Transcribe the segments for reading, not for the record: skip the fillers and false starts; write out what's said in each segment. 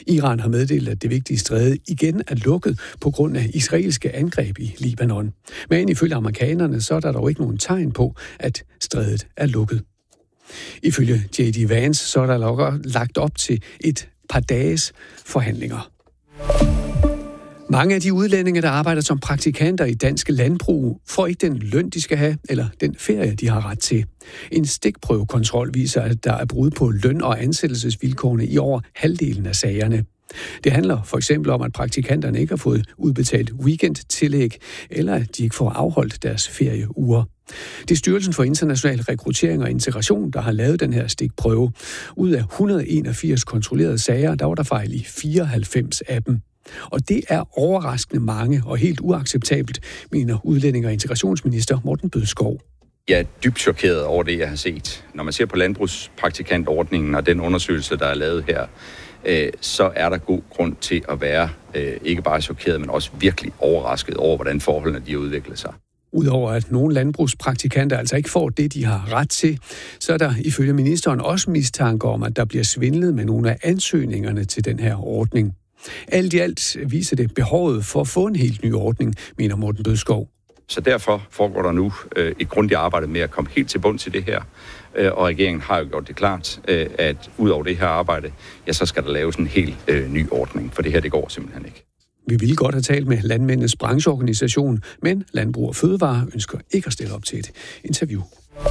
Iran har meddelt, at det vigtige stræde igen er lukket på grund af israelske angreb i Libanon. Men ifølge amerikanerne, så er der dog ikke nogen tegn på, at strædet er lukket. Ifølge J.D. Vance, så er der lagt op til et par dages forhandlinger. Mange af de udlændinge, der arbejder som praktikanter i danske landbrug, får ikke den løn, de skal have, eller den ferie, de har ret til. En stikprøvekontrol viser, at der er brud på løn- og ansættelsesvilkårene i over halvdelen af sagerne. Det handler for eksempel om, at praktikanterne ikke har fået udbetalt weekendtillæg, eller at de ikke får afholdt deres ferieuger. Det er Styrelsen for International Rekruttering og Integration, der har lavet den her stikprøve. Ud af 181 kontrollerede sager, der var der fejl i 94 af dem. Og det er overraskende mange og helt uacceptabelt, mener udlændinge- og integrationsminister Morten Bødskov. Jeg er dybt chokeret over det, jeg har set. Når man ser på landbrugspraktikantordningen og den undersøgelse, der er lavet her, så er der god grund til at være ikke bare chokeret, men også virkelig overrasket over, hvordan forholdene de har udviklet sig. Udover at nogle landbrugspraktikanter altså ikke får det, de har ret til, så er der ifølge ministeren også mistanke om, at der bliver svindlet med nogle af ansøgningerne til den her ordning. Alt i alt viser det behovet for at få en helt ny ordning, mener Morten Bødskov. Så derfor foregår der nu et grundigt arbejde med at komme helt til bunds i det her. Og regeringen har jo gjort det klart, at ud over det her arbejde, ja, så skal der laves en helt ny ordning, for det her, det går simpelthen ikke. Vi ville godt have talt med Landmændenes brancheorganisation, men Landbrug og Fødevare ønsker ikke at stille op til et interview.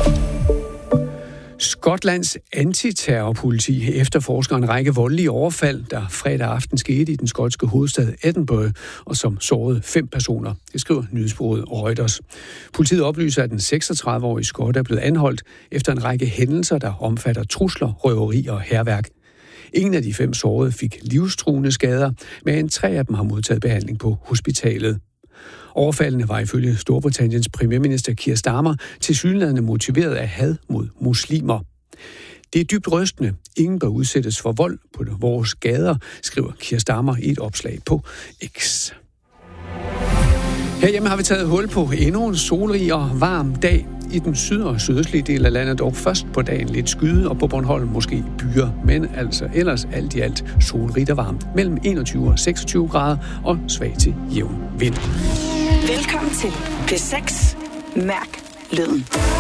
Skotlands antiterrorpoliti efterforsker en række voldelige overfald, der fredag aften skete i den skotske hovedstad Edinburgh, og som sårede 5 personer. Det skriver nyhedsbureauet Reuters. Politiet oplyser, at den 36-årige skot er blevet anholdt efter en række hændelser, der omfatter trusler, røveri og hærværk. Ingen af de 5 sårede fik livstruende skader, men 3 af dem har modtaget behandling på hospitalet. Overfaldene var ifølge Storbritanniens premierminister Keir Starmer tilsyneladende motiveret af had mod muslimer. Det er dybt rystende. Ingen bør udsættes for vold på vores gader, skriver Keir Starmer i et opslag på X. Herhjemme har vi taget hul på endnu en solrig og varm dag. I den syd- og sydøstlige del af landet dog først på dagen lidt skyde, og på Bornholm måske byer, men altså ellers alt i alt solrigt og varmt. Mellem 21 og 26 grader og svag til jævn vind. Velkommen til P6. Mærk lyden.